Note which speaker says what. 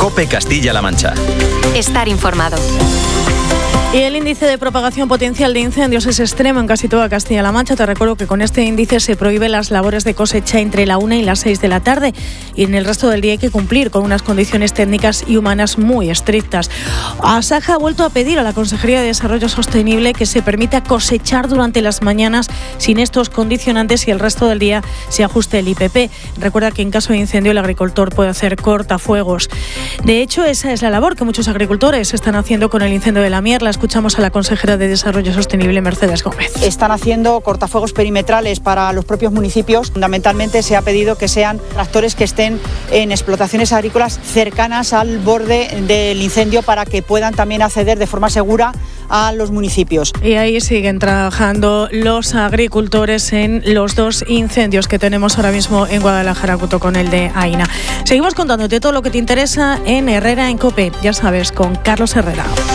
Speaker 1: COPE Castilla-La Mancha.
Speaker 2: Estar informado.
Speaker 3: Y el índice de propagación potencial de incendios es extremo en casi toda Castilla-La Mancha. Te recuerdo que con este índice se prohíben las labores de cosecha entre la 1 y las 6 de la tarde. Y en el resto del día hay que cumplir con unas condiciones técnicas y humanas muy estrictas. Asaja ha vuelto a pedir a la Consejería de Desarrollo Sostenible que se permita cosechar durante las mañanas sin estos condicionantes y el resto del día se ajuste el IPP. Recuerda que en caso de incendio el agricultor puede hacer cortafuegos. De hecho, esa es la labor que muchos agricultores están haciendo con el incendio de la Mier. Escuchamos a la consejera de Desarrollo Sostenible, Mercedes Gómez.
Speaker 4: Están haciendo cortafuegos perimetrales para los propios municipios. Fundamentalmente se ha pedido que sean tractores que estén en explotaciones agrícolas cercanas al borde del incendio para que puedan también acceder de forma segura a los municipios.
Speaker 3: Y ahí siguen trabajando los agricultores en los 2 incendios que tenemos ahora mismo en Guadalajara junto con el de Aina. Seguimos contándote todo lo que te interesa en Herrera en COPE, ya sabes, con Carlos Herrera.